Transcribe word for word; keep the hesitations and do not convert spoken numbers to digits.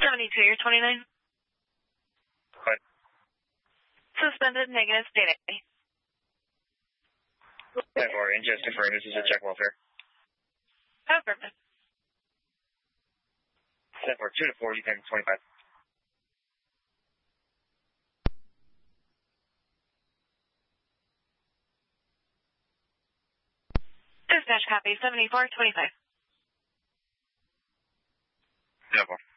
seventy-two, you're twenty-nine. What? Suspended negative state A. ten four, and just confirm this is a check welfare. Oh, perfect. ten four, two to four, you can twenty-five. Dispatch copy, seventy-four twenty-five. ten four.